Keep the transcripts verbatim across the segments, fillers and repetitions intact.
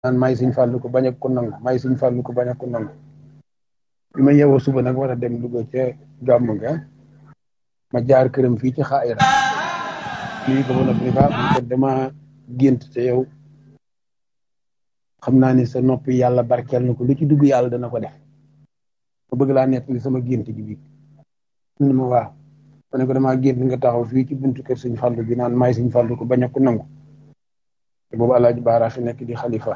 naan maay Sëñ Fallu ko bañ a ko nangu maay Sëñ Fallu ko bañ a ko nangu bi ma yeewoo suba nag war a dem Louga ca gàmmu ga ma jaar këram fii ci xaayira nuyu ko ba noppi ni ko man kat dama gént te yow xam naa ni sa noppi yàlla barkeel na ko lu ci dugg yàlla dana ko def ma bëgg laa nettali sama gént gi bi mu ma waaw ma ne ko damaa gént nga taxaw fii ci buntu kër Sëñ Fallu bi naan maay Sëñ Fallu ko bañ a ko nangu te boobu Alaaji Baara fi nekk di xalifa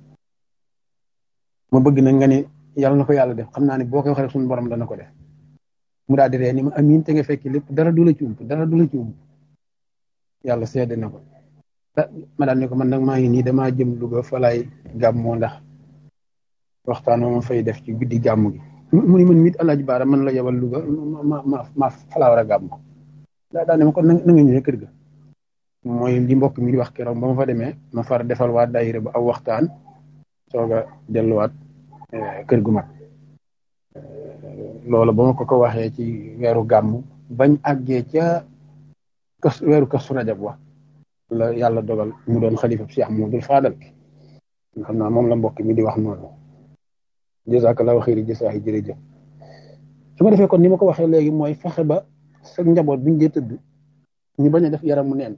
ma bëgg na nga ni yàlla na ko yàlla def xam naa ne boo koy waxee suñu borom dana ko def mu daal di ree ni ma amiin te nga fekk lépp dara du la ci ump dara du la ci ump yàlla seede na ko ma daal ne ko man nag maa ngi nii damaa jëm Louga fa laay gàmmoo ndax waxtaan ma fay def ci guddi gàmm gi mu ni man mit Alaaji Baara man la yebal Louga ma ma ma fa laa war a gàmm daa daal ne ma kon na nga ñëwee kër ga mooy li mbokk mi di wax keroog ba ma fa demee ma far defal waa daayira ba aw waxtaan soog a delluwaat kër gu mag loolu ba ma ko ko waxee ci weeru gàmm bañ àggee ca kas weeru Kazu Rajab wax la yàlla dogal mu doon xalifa Cheikh Mouhamadoul Fadal xam naa moom la mbokk mi di wax noonu jazakallahu xayri jasaahi jërëjëf su ma defee kon ni ma ko waxee léegi mooy fexe ba sa njaboot buñ dee tëdd ñu bañ a def yaramu neen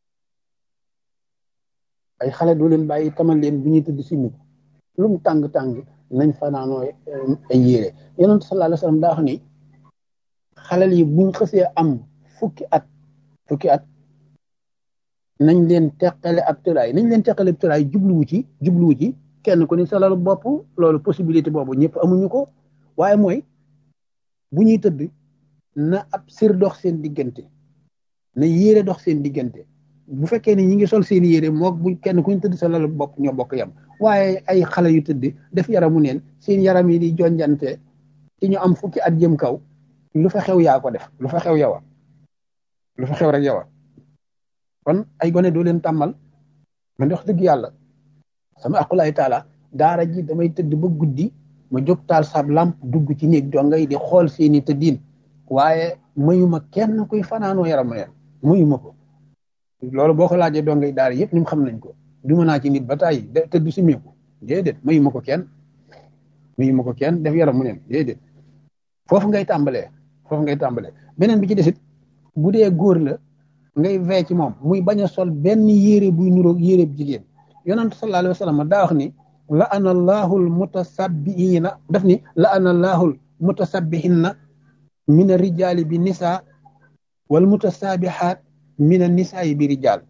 ay xale doo leen bàyyi tamal leen bu ñuy tëdd si ñu lu mu tàng-tàng nañ fanaanoo ay yére yonent sallallahu alayhi wa sallam daa wax ni xalel yi buñ xësee am fukki at fukki at nañ leen teqale ab tëraay nañ leen teqale ab tëraay jubluwu ci jubluwu ci kenn ku ni sa lalu bopp loolu possibilité boobu ñëpp amuñu ko waaye mooy bu ñuy tëdd na ab sër dox seen diggante na yére dox seen diggante bu fekkee ni ñi ngi sol seen yére mook bu kenn ku ñu tëdd sa lalu bopp ñoo bokk yam waaye ay xale yu tëdd def yaramu neen seen yaram yi di jonjante ci ñu am fukki at jëm kaw lu fa xew yaa ko def lu fa xew yow a lu fa xew rek yow a kon ay gone doo leen tàmmal man di wax dëgg yàlla sama aqulaay taala daara ji damay tëdd ba guddi ma jóg taal sab lamp dugg ci néeg dongay di xool seeni tëddiin waaye mayuma kenn kuy fanaanoo yaramu neen mayuma ko loolu boo ko laajee dongay daara yëpp ñum xam nañ ko du ma naa ci nit ba tàyyi de tëdd si meeku déedéet mayuma ko kenn mayuma ko kenn def yaramu neen déedéet foofu ngay tàmbalee foofu ngay tàmbalee beneen bi ci desit bu dee góor la ngay vee ci moom muy bañ a sol benn yére buy nuroog yére bu jigéen yonent sallallahu alayhi wa sallam daa wax ni la ana allahul mutasabbiina daf ni la ana allahul mutasabbihinna min ar-rijaali bi nisaa wal mutasaabihaat min an-nisaa'i bi rijaal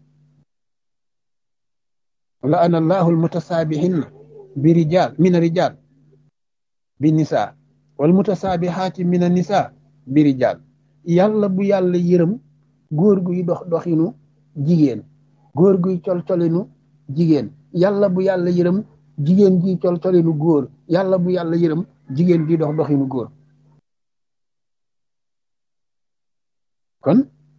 la ana allahul mutasaabihinna bi rijaal min ar-rijaal bi nisaa wal mutasaabihaati min an-nisaa bi rijaal yàlla bu yàlla yërëm góor guy dox doxinu jigéen góor guy col colinu jigéen yàlla bu yàlla yërëm jigéen guy col colinu góor yàlla bu yàlla yërëm jigéen guy dox doxinu góor kon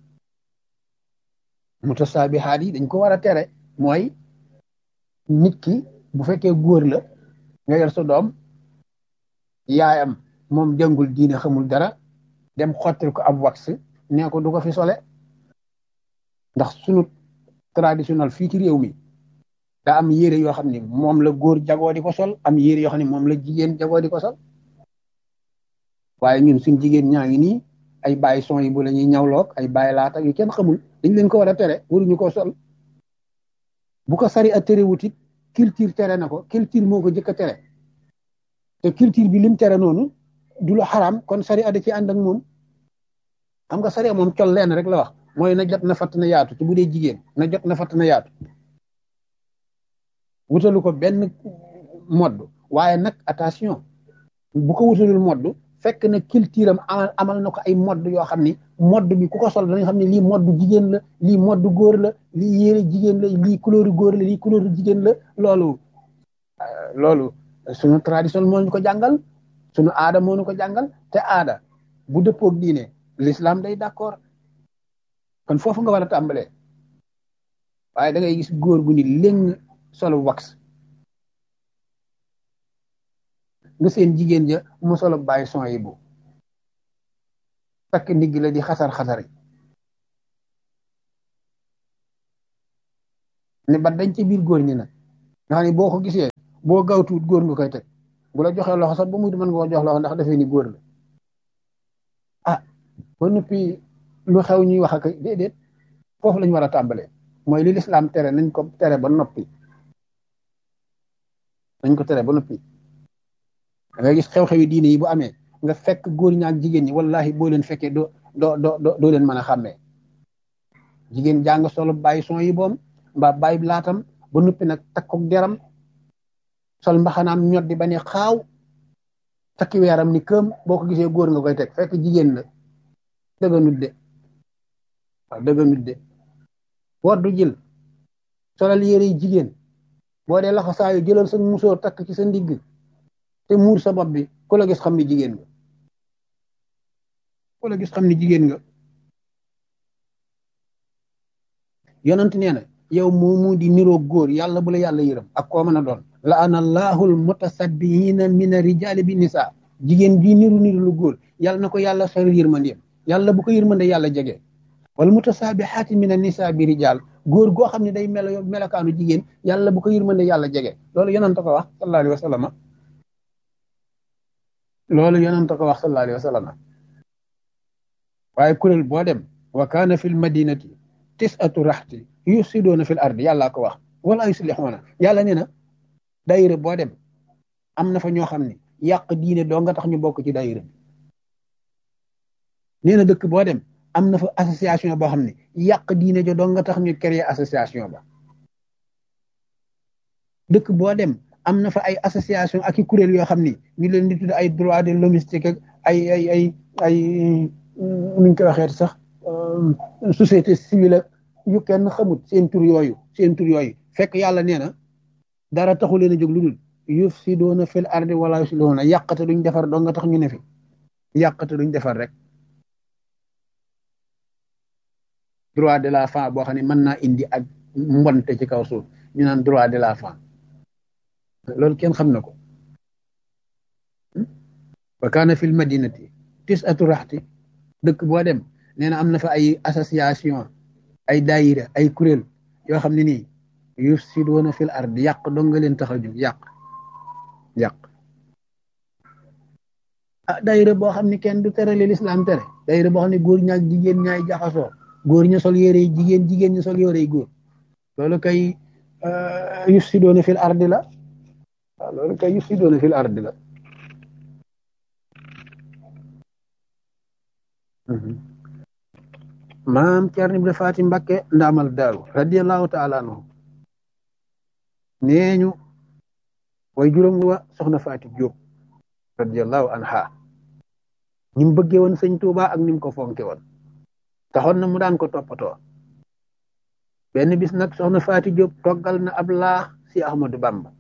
mutasaabihaat yi dañ ko war a tere mooy nit ki bu fekkee góor la nga yor sa doom yaayam moom jàngul diine xamul dara dem xottil ko ab wax nee ko du ko fi sole ndax sunu traditionnel fii ci réew mi daa am yére yoo xam ne moom la góor jagoo di ko sol am yére yoo xam ne moom la jigéen jagoo di ko sol waaye ñun suñ jigéen ñaa ngi nii ay bàyyi son yi bu la ñuy ñawloog ay bàyyi laata yu kenn xamul dañ leen ko war a tere waruñu ko sol bu ko sari a tere wutit culture tere na ko culture moo ko jëkk a tere te culture bi lim tere noonu du lu xaraam kon sari a da ci ànd ak moom xam nga sari a moom col leen rek la wax mooy na jot na fatt na yaatu te bu dee jigéen na jot na fatt na yaatu wutalu ko benn modd waaye nag attention bu ko wutalul modd fekk na culture am amal na ko ay modd yoo xam ni modd bi ku ko sol danañ xam ne lii modd jigéen la lii modd góor la lii yére jigéen la lii couleur góor la lii couleur jigéen la loolu loolu sunu tradition moo ñu ko jàngal sunu aada moo ñu ko jàngal te aada bu dëppoog diine l'islam day d'accord kon foofu nga war a tàmbalee waaye da ngay gis góor gu ni léng solo wax nga seen jigéen ja mu solo bàyyi son yi bu takk ndigg la di xasar-xasari ne ba dañ ci biir góor ñi nag nga xam ne boo ko gisee boo gawtuut góor nga koy teg bu la joxee loxo sax ba muy mën nga ko jox loxo ndax dafee ni góor la ah ba noppi lu xew ñuy wax ak déedéet foofu lañ war a tàmbalee mooy li lislaam tere nañ ko tere ba noppi nañ ko tere ba noppi da ngay gis xew-xewi diine yi bu amee nga fekk góor ña ak jigéen ñi wallahi boo leen fekkee doo doo doo doo leen mën a xàmmee jigéen jàng solo bàyyi son yi boom mbaa bàyyi laatam ba noppi nag takkook deram sol mbaxanaam ñot di ba ne xaaw takki weeram ni këm boo ko gisee góor nga koy teg fekk jigéen la dëgga nut de waaw dëgga nut de woddu jël solal yére yi jigéen boo dee laxa saa yu jëlal sa musóor takk ci sa ndigg te muur sa bopp bi ku la gis xam ni jigéen nga ku la gis xam ni jigéen nga yonent nee na yow moomu di niroo góor yàlla bu la yàlla yërëm ak koo mën a doon la ana allahul mutasabbiina mina rijaali bi nisaa jigéen bii niru niru lu góor yàlla na ko yàlla sori yërmandeem yàlla bu ko yërmande yàlla jege wal mutasaabihaati mina nisaa bi rijaal góor goo xam ne day melo melokaanu jigéen yàlla bu ko yërmande yàlla jege loolu yonent ko wax sallallahu alayhi wa sallam loolu yonent ko wax sallallahu alayhi wa sallam waaye kuréel boo dem wa kaana fil madinati tis'atu raxti yufsiduuna fil ardi yàlla ko wax wala yuslixuuna yàlla nee na daayira boo dem am na fa ñoo xam ne yàq diine doo nga tax ñu bokk ci daayira bi nee na dëkk boo dem am na fa association boo xam ne yàq diine jo doo nga tax ñu créer association ba dëkk boo dem am na fa ay association ak i kuréel yoo xam ni ñu leen di tudd ay droit de l'homme ak ay ay ay ay nuñ ko waxee sax société civile yu kenn xamut seen tur yooyu seen tur yooyu fekk yàlla nee na dara taxu leen a jóg lu dul yufsiduuna fil ardi wala yuslihuuna yàqate duñ defar doo nga tax ñu ne fi yàqate duñ defar rek droit de la femme boo xam ne mën naa indi ak mbonte ci kaw suuf ñu naan droit de la femme loolu kenn xam na ko wa kaana fil madinati tis'atu raxti dëkk boo dem nee na am na fa ay association ay daayira ay kuréel yoo xam ne nii yufsiduuna fil ardi yàq dong nga leen tax a jóg yàq yàq ah daayira boo xam ne kenn du tere li lislaam tere daayira boo xam ne góor ñaak jigéen ñaay jaxasoo góor ña sol yére yi jigéen jigéen ña sol yére yi góor loolu kay yufsiduuna fil ardi la waaw loolu kay yufsiduuna fil ardi la maam Cerno Ibra Faati Mbakke ndaamal daaru radiyallahu taala anhu nee ñu way juróom wa soxna Faati Jóob radiyallahu anha ni mu bëggee woon sëñ Tuuba ak ni mu ko fonke woon taxoon na mu daan ko toppatoo benn bis nag soxna Faati Jóob toggal na ab laax si Ahmadu Bamba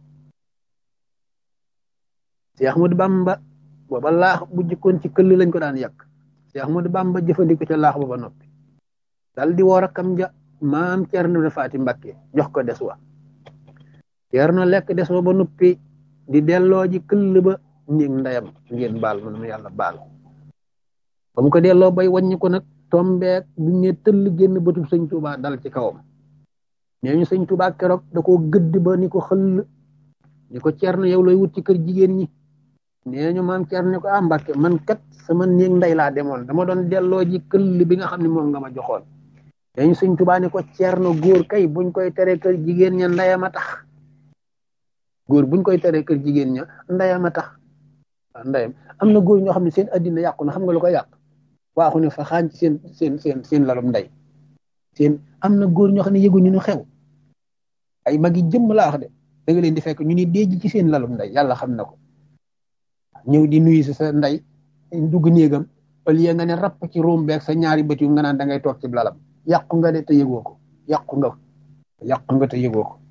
si Ahmadu Bamba booba laax bu jikkoon ci këll lañ ko daan yàq si Ahmadu Bamba jëfandiko ca laax ba ba noppi dal di woor akam ja maam Cerno Ibra Faati Mbakke jox ko des wa Cerno lekk des wa ba noppi di delloo ji këll ba néeg ndeyam ngeen baal man ma yàlla baal ba mu ko delloo bay wàññi ko nag tombeek bu ne tëll génn bëtub sëñ Tuuba dal ci kawam nee ñu sëñ Tuuba keroog da koo gëdd ba ni ko xëll ni ko Cerno yow lay wut ci kër jigéen ñi nee ñu maam Cerno ni ko ah Mbakke man kat sama néeg ndey laa demoon dama doon delloo ji këll bi nga xam ne moom nga ma joxoon dañu sëñ Tuubaa ne ko Cerno góor kay buñ koy tere kër jigéen ña ndeyam a tax góor buñ koy tere kër jigéen ña ndeyam a tax waaw ndeyam am na góor ñoo xam ne seen addina yàqu na xam nga lu ko yàq waaxu ne fa xaañ ci seen seen seen seen lalum ndey seen am na góor ñoo xam ne yëguñu ñu xew ay magi jëmm laa wax de da nga leen di fekk ñu ni déej ci seen lalum ndey yàlla xam na ko ñëw di nuyu si sa ndey dugg néegam au lieu nga ne rapp ci ruum beeg sa ñaari bët yu nga naan da ngay toog ci lalam yàqu nga de te yëgoo ko yàqu nga yàqu nga te yëgoo ko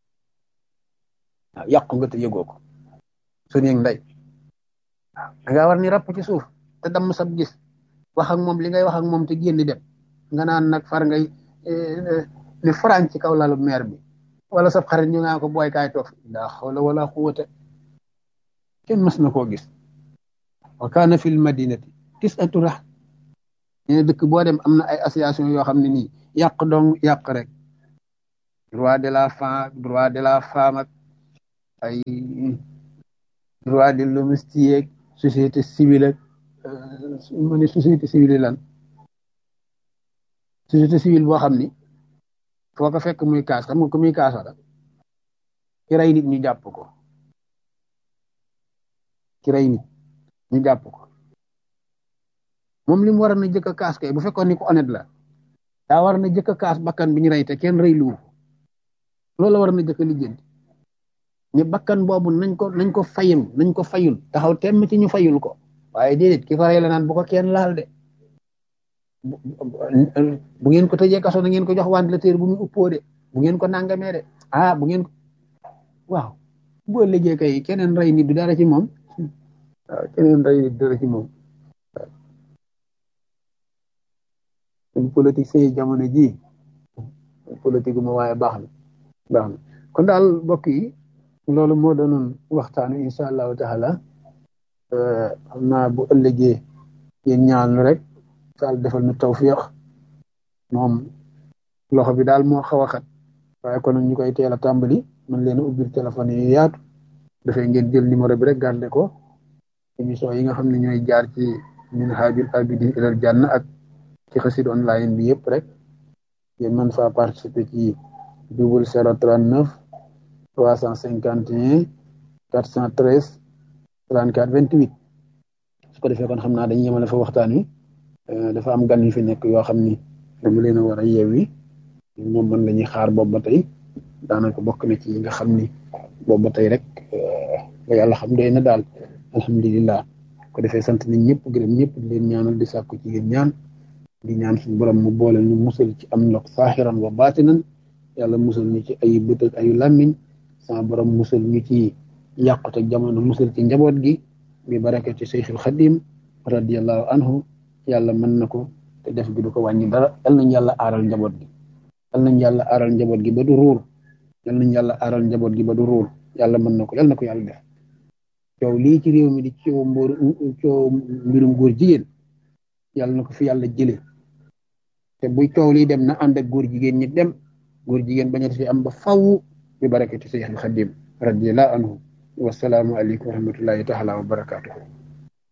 waaw yàqu nga te yëgoo ko su néeg ndey waaw da ngaa war ni rapp ci suuf te damm sab gis wax ak moom li ngay wax ak moom te génn dem nga naan nag far ngay ni franc ci kaw lalu meer bi wala sab xarit ñu ngaa ko booy kaay toog daa xawla wala xuwata kenn mës na koo gis wa kaana fil madinati tis'atu rax ne dëkk boo dem am na ay association yoo xam ne nii yàq dong yàq rek droit de la femme droit de la femme ak ay droit de l'homme yeeg société civile ak ma ne société civile lan société civile boo xam ni foo ko fekk muy kaas xam nga ko muy kaasa la ki rey nit ñu jàpp ko ki rey nit ñu jàpp ko moom li mu war na jëkk a kaas kay bu fekkoon ni ko honnête la daa war na jëkk a kaas bakkan bi ñu rey te kenn rey lu loolu la war na jëkk a lijjanti ne bakkan boobu nañ ko nañ ko fayul nañ ko fayul taxaw temm ci ñu fayul ko waaye déedéet ki ko rey la naan bu ko kenn laal de bu ngeen ko tëjee kaso na ngeen ko jox ventilateur bu mu uppoo de bu ngeen ko nangamee de ah bu ngeen ko waaw boo liggéey kay keneen rey nit du dara ci moom waaw keneen rey nit dara ci moom waaw politique say jamono ji politique ma waaye baax na baax na kon daal mbokk yi loolu moo doonoon waxtaanu insha allahu taala xam naa bu ëllëgee yéen ñaan rek saal defal nu tawfiq moom loxo bi daal moo xaw a xat waaye kon ñu koy teel a tàmbali man leen a ubbil téléphone yi yaatu dafay ngeen jël numéro bi rek garde ko émission yi nga xam ne ñooy jaar ci minhajul abidin ilal janna ak ci xasid online bi yëpp rek ngeen mën faa participer ci double zéro trente-neuf trois cent cinquante et un quatre cent treize trente-quatre vingt-huit su ko defee kon xam naa dañuy yemale fa waxtaan wi dafa am gan yu fi nekk yoo xam ni dama leen a war a yeewi ñoom man la ñuy xaar boobu ba tey daanaka bokk na ci yi nga xam ni boobu ba tey rek ba yàlla xam doy na daal alhamdulilah ko defee sant nañ ñëpp gërëm ñëpp di leen ñaanal di sàkku ci yéen ñaan di ñaan suñu borom mu boole ñu musal ci am ndox saaxiran wa baatinan yàlla musal ñu ci ay bët ak ayu làmmiñ sama borom musal ñu ci yàqute jamono musal ci njaboot gi bi barakati Seyxul Xadim radiyallahu anhu yàlla mën na ko te def gi du ko wàññi dara yal nañ yàlla aaral njaboot gi yal nañ yàlla aaral njaboot gi ba du ruur yal nañ yàlla aaral njaboot gi ba du ruur yàlla mën na ko yal na ko yàlla def coow lii ci réew mi di coow mbóor coow mbirum góor jigéen yàlla na ko fi yàlla jële te buy coow lii dem na ànd ak góor jigéen ñi dem góor jigéen bañati fi am ba faw bi barakati Seyxul Xadim radiyallahu anhu wasalaamu aleykum wa rahmatullahi taala wa barakatuhu